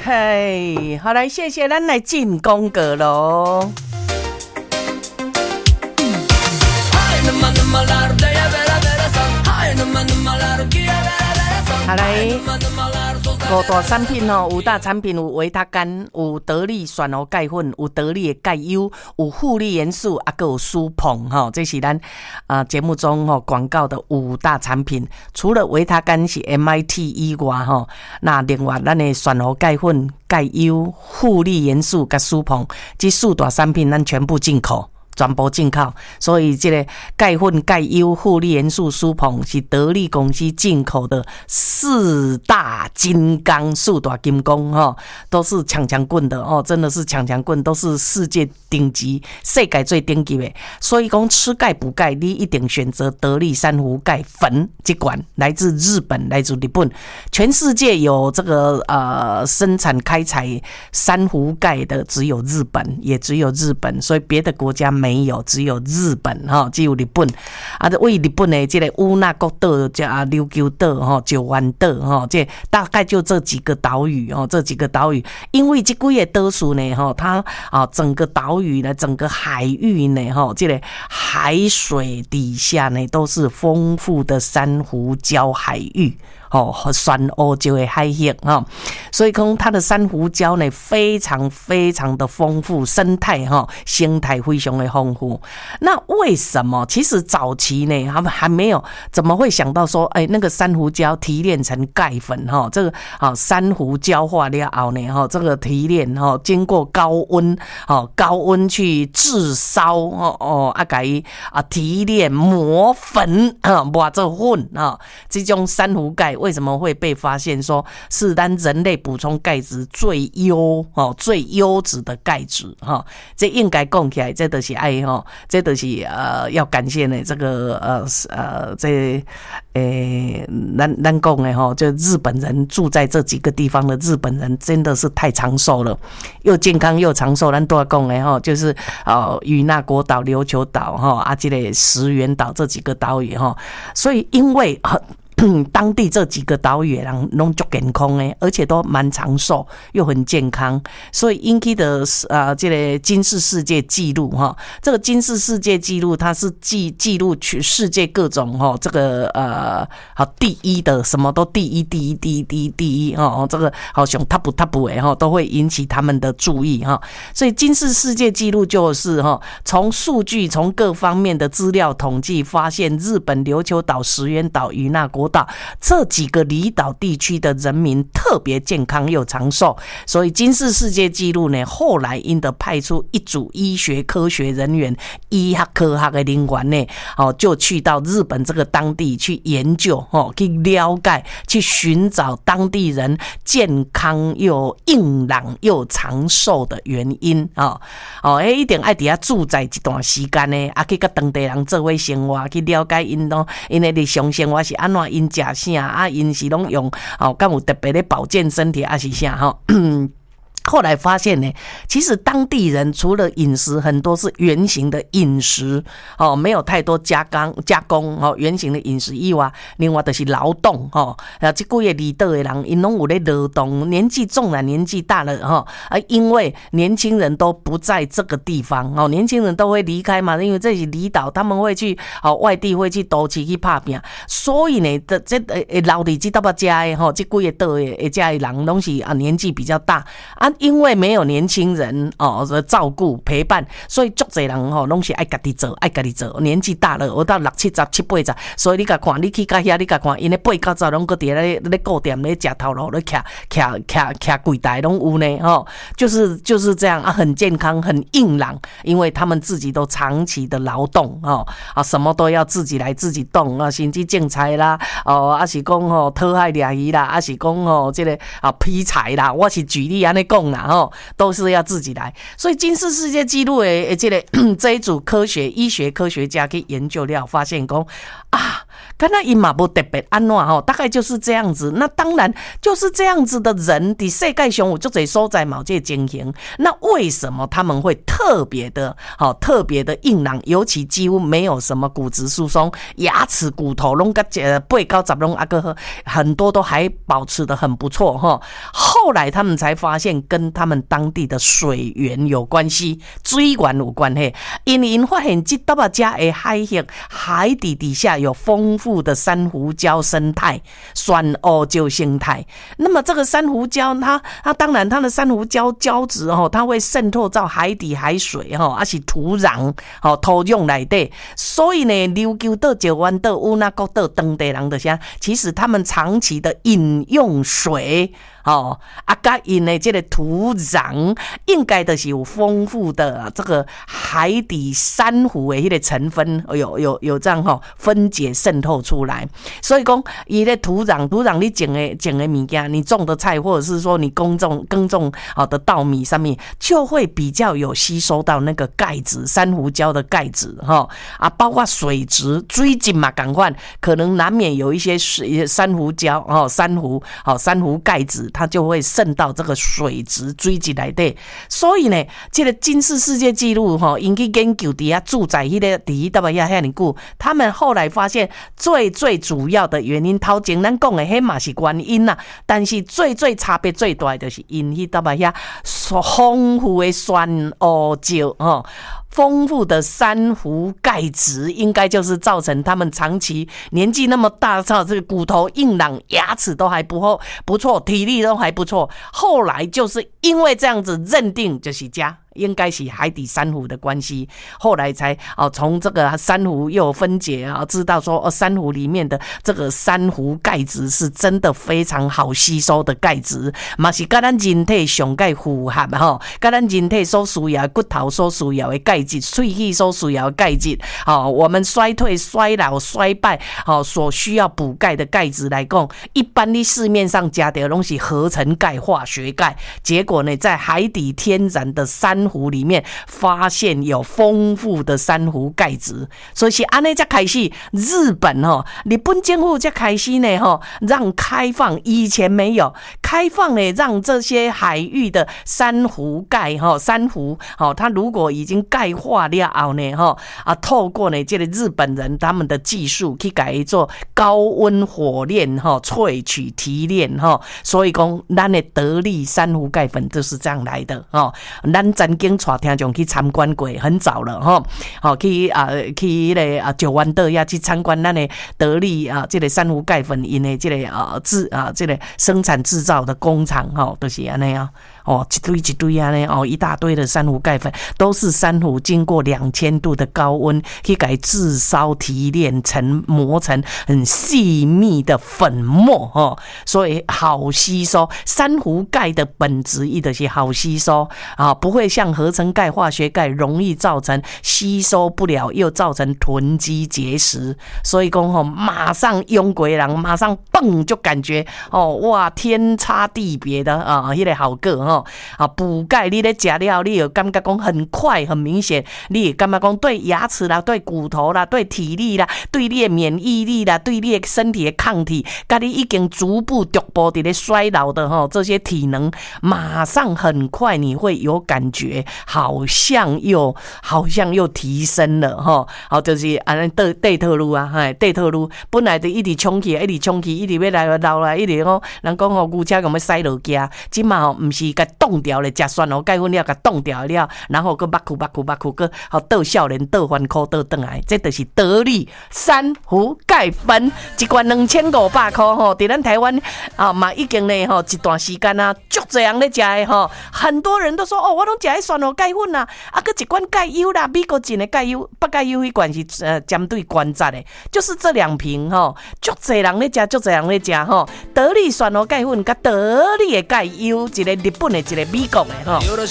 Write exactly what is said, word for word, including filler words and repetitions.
嘿，好来，谢谢，咱来进广告咯。好来，五大产品哦，五大产品有维他甘，有得力选活钙粉，有得力的钙优，有负利元素，啊，还有舒膨哈，这是咱啊节目中吼广告的五大产品。除了维他甘是 M I T 以外吼，那另外咱的选活钙粉、钙优、负利元素甲舒膨，这四大产品咱全部进口。全部进口，所以这个钙粉、钙优、负利元素、舒膨是得力公司进口的四大金刚、四大金刚哈，都是强强棍的哦，真的是强强棍，都是世界顶级、世界最顶级的。所以讲吃钙补钙，你一定选择得力珊瑚钙粉这款，来自日本，来自日本，全世界有这个呃生产开采珊瑚钙的只有日本，也只有日本，所以别的国家没有，只有日本哈，只有日本啊。为日本的这个乌那国岛、加琉球岛、哈九湾岛哈，这大概就这几个岛屿哦，这几个岛屿，因为这几个岛屿呢哈，它啊整个岛屿呢，整个海域呢哈，这个海水底下呢都是丰富的珊瑚礁海域。哦，酸欧就会海域哈，所以讲它的珊瑚礁呢非常非常的丰富，生态哈生态非常的丰富。那为什么？其实早期呢，他们还没有怎么会想到说，哎，那个珊瑚礁提炼成钙粉哈，这个啊珊瑚礁化了后呢，哈这个提炼哈经过高温哦高温去炙烧哦哦啊改啊提炼磨粉啊磨这粉啊，这种珊瑚钙。为什么会被发现说是咱人类补充钙质最优哦最优质的钙质哈、哦？这应该讲起来，这都是爱哈，这都是呃要感谢呢这个呃呃这诶咱咱讲的哈，就日本人住在这几个地方的日本人真的是太长寿了，又健康又长寿。咱都要讲的哈，就是呃与那国岛、琉球岛哈啊这个石垣岛这几个岛屿哈，所以因为呃当地这几个岛屿人都很健康的，而且都蛮长寿又很健康，所以引起的呃这个金氏世界纪录哈，这个金氏世界纪录它是记记录去世界各种哈这个呃好第一的，什么都第一第一第一第一第一哈，这个好像 top top 诶哈都会引起他们的注意哈，所以金氏世界纪录就是哈从数据从各方面的资料统计发现，日本琉球岛、石垣岛、与那国岛这几个离岛地区的人民特别健康又长寿，所以金氏世界纪录呢，后来因得派出一组医学科学人员、医学科学的人员呢，哦，就去到日本这个当地去研究哦，去了解、去寻找当地人健康又硬朗又长寿的原因哦哦，哎，一定爱伫遐住在一段时间呢，啊，去跟当地人做伙生活，去了解因咯，因的日常生活是安怎。因食啥啊？因是拢用哦，敢有特别的保健身体还是啥哈？后来发现呢，其实当地人除了饮食很多是原型的饮食哦，没有太多加工加工哦，原型的饮食以外，另外就是劳动哦，啊，这几个离岛的人，因拢有咧劳动，年纪纵然年纪大了哈，啊，因为年轻人都不在这个地方哦，年轻人都会离开嘛，因为这是离岛，他们会去哦外地会去都市去打拼，所以呢，这这诶留伫这搭家的吼，这几个岛的诶家的人拢是啊年纪比较大啊。因为没有年轻人哦照顾陪伴，所以足侪人吼拢是爱家己做，爱家己做。年纪大了，我到六七十、七八十，所以你甲看，你去到遐，你甲看，因咧八九十拢搁伫咧咧顾店咧食头路咧徛徛徛徛柜台拢有呢吼，就是就是这样啊，很健康，很硬朗，因为他们自己都长期的劳动哦啊，什么都要自己来自己动啊，甚至种菜啦，哦啊是讲吼讨海掠鱼啦，啊是讲吼这个啊劈柴啦，我是举例安尼讲。都是要自己来，所以金氏世界纪录的这个这一组科学医学科学家去研究了，发现讲啊， 看那伊嘛无特别安怎吼，大概就是这样子。那当然就是这样子的人，伫世界上有足侪所在嘛有这个情形。那为什么他们会特别的好、哦、特别的硬朗，尤其几乎没有什么骨质疏松，牙齿骨头拢甲呃八九十拢啊个很多都还保持得很不错哈、哦。后来他们才发现跟他们当地的水源有关系，水源有关系，因为因发现这搭啊家的海域海底底下有丰富的珊瑚礁生态、酸欧礁生态。那么这个珊瑚礁，它它当然它的珊瑚礁胶质哦，它会渗透到海底海水哈，还是土壤哦土壤内底。所以呢，琉球岛、石湾岛、乌那国岛当地人的啥，其实他们长期的饮用水。哦，啊，甲因的这个土壤应该的是有丰富的这个海底珊瑚的迄个成分，有有有这样哈、哦、分解渗透出来。所以讲，伊的土壤土壤你种的种的物件，你种的菜或者是说你耕种耕种好的稻米上面，就会比较有吸收到那个钙质，珊瑚礁的钙质哈、哦、啊，包括水质水质嘛，赶快可能难免有一些水珊瑚礁哦，珊瑚好、哦、珊瑚钙质。它就会渗到这个水质水质内底，所以呢，这个金氏世界纪录哈，因去研究底下住在迄个第一大巴亚遐尼久，他们后来发现最最主要的原因，头前咱讲的迄嘛是原因啦，但是最最差别最大的就是因迄大巴遐丰富的酸乌礁哈。丰富的珊瑚钙质应该就是造成他们长期年纪那么大，这个骨头硬朗，牙齿都还不错，不错，体力都还不错。后来就是因为这样子认定就是家。应该是海底珊瑚的关系，后来才哦从这个珊瑚又有分解啊，知道说哦珊瑚里面的这个珊瑚钙质是真的非常好吸收的钙质，嘛是跟咱人体上钙符合哈，跟咱人体所需要的骨头所需要的钙质，喙齿所需要的钙质，哦我们衰退、衰老、衰败哦所需要补钙的钙质来讲，一般的市面上加的东西合成钙、化学钙，结果呢在海底天然的珊珊瑚里面发现有丰富的珊瑚钙质，所以是安尼才开始日本哦，日本政府才开始呢哈，让开放，以前没有开放呢，让这些海域的珊瑚钙哈，珊瑚哦，它如果已经钙化了后呢哈啊，透过呢这个日本人他们的技术去改做高温火炼哈萃取提炼哈，所以讲咱的得力珊瑚钙粉就是这样来的哦，咱曾经带听众去参观过，很早了哈，好去啊去那个啊九湾岛要去参观咱的得力啊这个珊瑚钙粉因的这个啊制啊这个生产制造的工厂哈，都是安尼啊。哦，一堆一堆啊呢，哦，一大堆的珊瑚钙粉，都是珊瑚经过两千度的高温去给炙烧提炼成磨成很细密的粉末哦，所以好吸收。珊瑚钙的本质一的是好吸收啊，不会像合成钙、化学钙容易造成吸收不了，又造成囤积结石。所以讲哦，马上用过人马上蹦就感觉哦哇天差地别的啊，迄、那个好个哦。啊，补钙你咧食了，你有感觉讲很快很明显，你也感觉讲对牙齿啦、对骨头啦、对体力啦、对你的免疫力啦、对你的身体的抗体，甲你已经逐步逐步伫咧衰老的吼，这些体能马上很快你会有感觉，好像又好像又提升了吼，好就是安尼对对套路啊，嘿对套路，本来就一直冲起，一直冲起，一直要来老来，一直哦，人讲吼牛车咁要驶落架，即嘛吼唔是甲冻掉了，食酸哦，钙粉了，甲冻掉了，然后个目哭目哭目哭个，好倒少年倒翻苦倒转来，这就是得力珊瑚钙粉，一罐两千五百块吼，伫咱台湾啊嘛已经呢吼一段时间啊，足多人咧食的吼，很多人都说哦，我拢食迄酸哦钙粉啊，啊个一罐钙优啦，美国进的钙优，北钙优迄罐是呃针对关节的，就是这两瓶吼，足多人咧食，足多人咧食吼，得力酸哦钙粉甲得力的钙优，一个日本的。一个美国的吼。